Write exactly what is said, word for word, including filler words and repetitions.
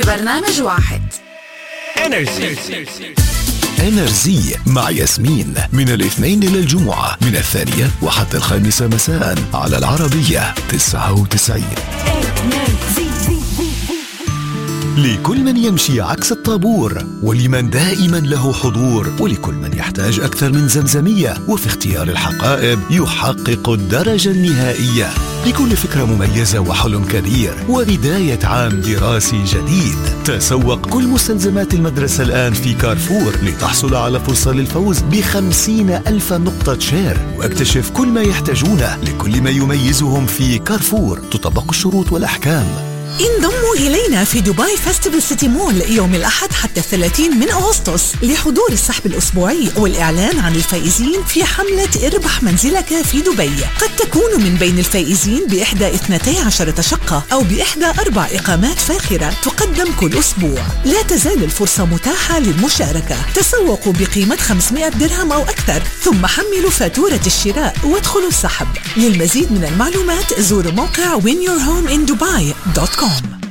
ببرنامج واحد. انرجي انرجي مع ياسمين من الاثنين إلى الجمعة من الثانية وحتى الخامسة مساء على العربية تسعة وتسعين. لكل من يمشي عكس الطابور، ولمن دائما له حضور، ولكل من يحتاج أكثر من زمزمية، وفي اختيار الحقائب يحقق الدرجة النهائية. لكل فكرة مميزة وحلم كبير وبداية عام دراسي جديد. تسوق كل مستلزمات المدرسة الآن في كارفور لتحصل على فرصة للفوز بخمسين ألف نقطة شير، واكتشف كل ما يحتاجونه لكل ما يميزهم في كارفور. تطبق الشروط والأحكام. انضموا إلينا في دبي فيستيفال سيتي مول يوم الأحد حتى الثلاثين من أغسطس لحضور السحب الأسبوعي والإعلان عن الفائزين في حملة اربح منزلك في دبي. قد تكون من بين الفائزين بإحدى اثنتي عشرة شقة أو بإحدى أربع إقامات فاخرة تقدم كل أسبوع. لا تزال الفرصة متاحة للمشاركة. تسوقوا بقيمة خمسمائة درهم أو أكثر، ثم حملوا فاتورة الشراء وادخلوا السحب. للمزيد من المعلومات زوروا موقع win your home in dubai دوت كوم.